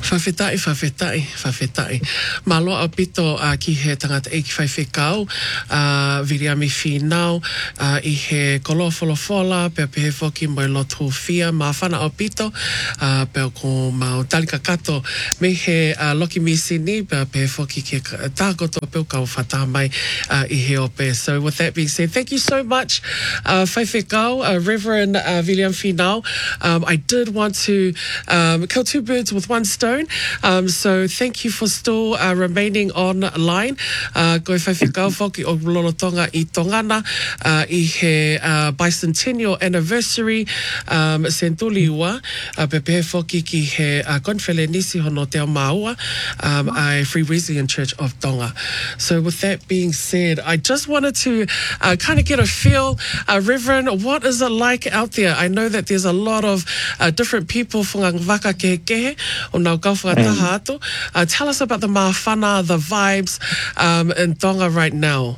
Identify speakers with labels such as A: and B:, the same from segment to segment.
A: Whawhetai. Malo a pito ki he tangata e ki whaiwhekau, viriami whinau, I he kolofolofola, pia pehe whoki mo lotu fia, ma whana o pito, pia ko mau talika kato, me he loki misini, pia pehe whoki ke tākoto, pia kau whata mai I he ope. So with that being said, thank you so much, whaiwhekau, Reverend William Whinau. I did want to kill two birds with one stone. So thank you for still remaining online. Koe whaiwhekau whoki o Lolotonga I Tongana I he bicentennial anniversary Sentuli ua pepe whoki ki he konwhele nisi hono te Maua I Free Wesleyan Church of Tonga. So with that being said, I just wanted to kind of get a feel, Reverend, what is it like out there? I know that there's a lot of different people whunga waka kehe o nau kauwhanga taha atu. Tell us about the mawhana, the vibes in Tonga right now.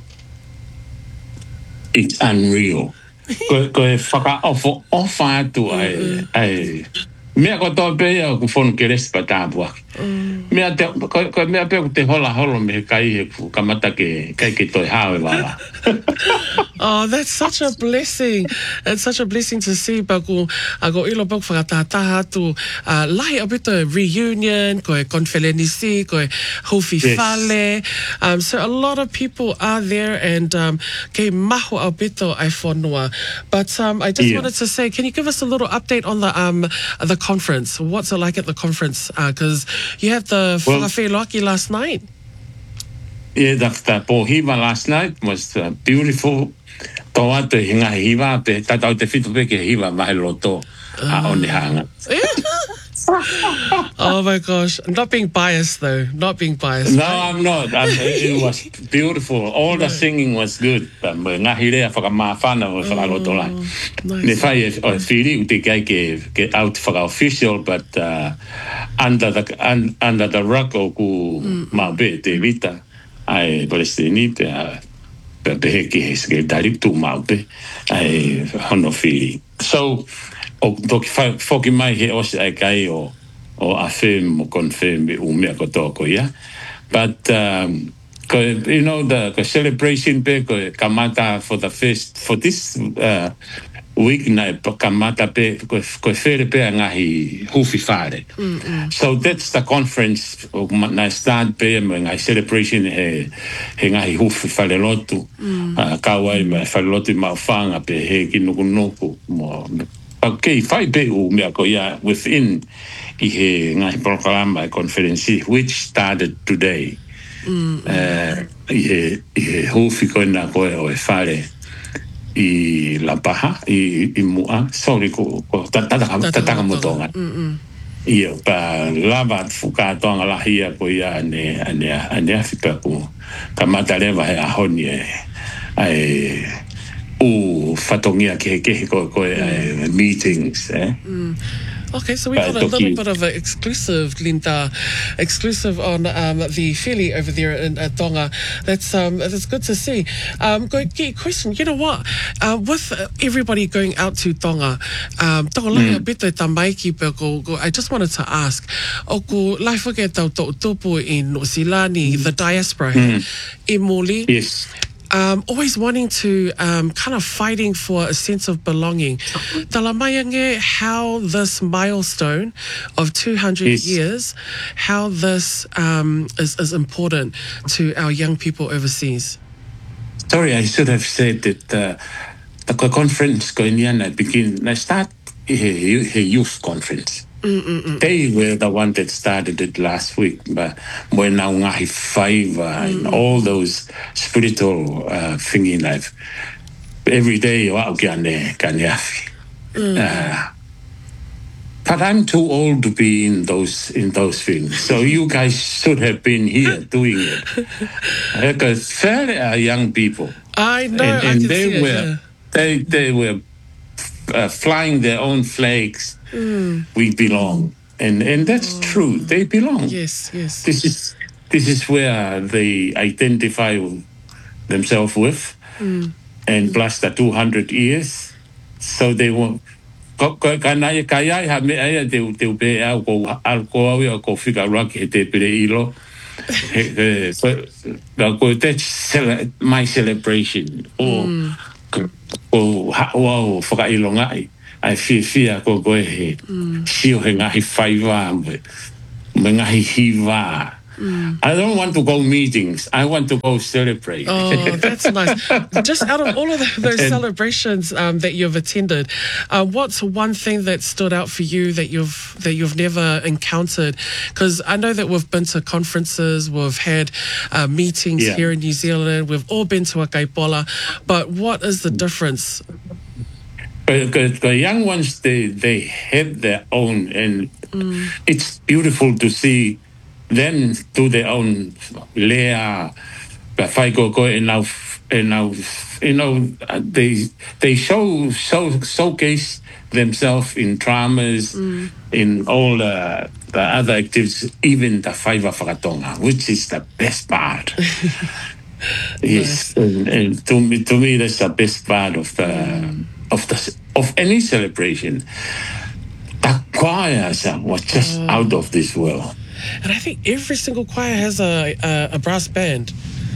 B: It's unreal. Ko whakaofo ofa atu ai mea ko tō pēia ku whonu ke respa tāpuaki. Mea pe te hola holo me kai he ku kamata ke kai ke toi hawe wala.
A: Oh, that's such a blessing. It's such a blessing to see baku go ilo baku whakatataha atu lai a bit of reunion, koe konwhelenisi, koe hofi fale. So a lot of people are there and ke maho a bito ai whanua. But I just wanted to say, can you give us a little update on the conference? What's it like at the conference? Because you had the whakawheloaki last night.
B: Yeah, the Pohiva last night was beautiful. Toa te hinga hiva, te tatau te whitu peke hiva mahe loto a one hanga.
A: Oh my gosh. Not being biased though. Not being biased.
B: No, I'm not. It was beautiful. All the singing was good. Ngahi rea whakamawhana o whakaloto lai. Ne whai o whiri uti kai ke out whaka-official, but under the rock o ku maube te vita. Ai Palestini te pehe ki he directu maube. Ai hono whiri. So, o toki whoki mai he osi ai kai o affirm o confirm u mea koto ko ia. But you know the celebration pe ko kamata for this week na kamata pe ko fere pe ngahi hufi fare. So that's the conference na start pe ngai celebration he ngahi hufi fare lotu kawai me fare lotu mawhanga pe he kinukunuku mo. Okay, fai pe u mea ko ia within I he ngahi proklama conference which started today. I he hufi ko na ko o e fare I la paha I mua sorry ko tataka motonga. Ia pa lava fuka tonga la hia ko ia ne Afrika ko kamata leva he ahoni ai fatongia ke ko meetings
A: Okay, so we got a little bit of an exclusive, Linda, exclusive on the Philly over there in Tonga. That's good to see. Question, you know what? With everybody going out to Tonga, I just wanted to ask, oku laifuke tau topu in Silani, the diaspora here, Imoli.
B: Yes.
A: Always wanting to kind of fighting for a sense of belonging. Talamayange, how this milestone of 200 years, how this is important to our young people overseas.
B: Sorry, I should have said that the conference going I start a youth conference. They were the one that started it last week, but when now ngahi five and all those spiritual thingy life every day wa kanyafi. But I'm too old to be in those things. So you guys should have been here doing it. Because fairly young people.
A: I know,
B: and they were flying their own flags. We belong, and that's true. They belong.
A: Yes.
B: This is where they identify themselves with, and plus the 200 years. So they Kanai kaya ha me ai te pe au ko au ko fika rock te pe ilo. Ko te my celebration. Wow, whaka ilonga ai. Ai fia ko koe he. Sio he ngahi whaiwa me ngahi hiwa. I don't want to go meetings. I want to go celebrate.
A: Oh, that's nice. Just out of all of those celebrations that you've attended, what's one thing that stood out for you that you've never encountered? Because I know that we've been to conferences, we've had meetings here in New Zealand, we've all been to a kaipola, but what is the difference?
B: The young ones, they have their own, and it's beautiful to see them do their own lea, and now, they showcase themselves in dramas, in all the other activities, even the Whaiwa Whakatonga, which is the best part. Yes, and to me, that's the best part of any celebration. The choirs was just out of this world.
A: And I think every single choir has a brass band.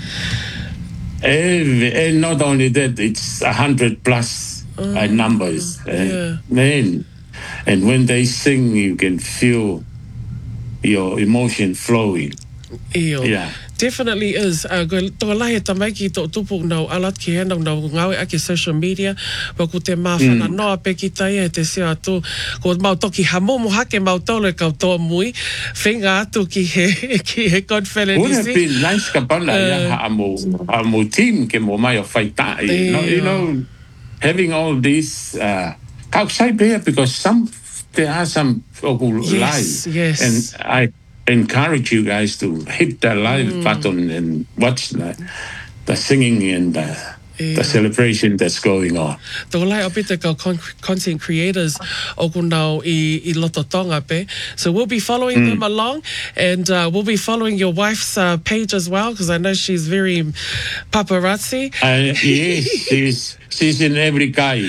B: And not only that, it's 100 plus numbers. Man, and when they sing, you can feel your emotion flowing.
A: Yeah. Definitely is. Tō lahi tamai ki tō tupu nau alat ki he nau ngawe ake social media wa ku te mawhana noa pe ki tai e te sea atu ko mau toki hamomo hake mau tole kau tō mui whenga atu ki he Godfellow
B: Nisi. Would have been nice ka pana hamo team ke mo mai o whaitai. You know, having all these kau sai pea because there are some live.
A: Yes.
B: And I encourage you guys to hit the live button and watch the singing and the celebration that's going on.
A: Tō lai o pita kau content creators o kunau I loto tonga pe. So we'll be following them along, and we'll be following your wife's page as well, because I know she's very paparazzi.
B: Yes, she's in every kai.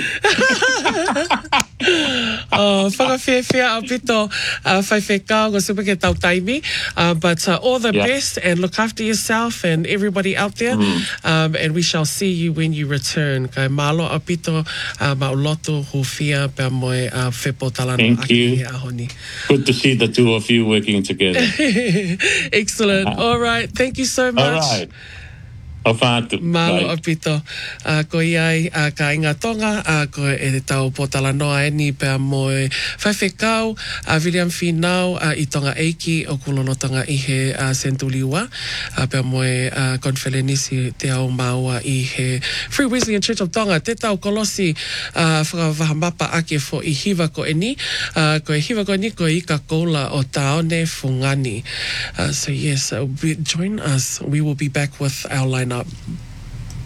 A: Whakawhiawhia a pito whaiwhekau ko super ke tau taimi. But all the best, and look after yourself and everybody out there. And we shall see you when you return. Kai malo a pito mauloto hufia pa moe whepo talano.
B: Thank you. Good to see the two of you working together.
A: Excellent. All right. Thank you so much.
B: All right.
A: Malo apito ko iai ka inga tonga ko e tau potala noa e ni pe moe whaiwhekau William Finau I tonga eiki o kulolotonga I he sentuliwa pe moe Godfellow Nisi te au maua I he Free Wesleyan Church of Tonga te tau kolosi whakawahamapa ake fo I hiwa ko e ni ko e hiwa ko ni ko I ka kola o taone fungani. So yes, join us. We will be back with our lineup.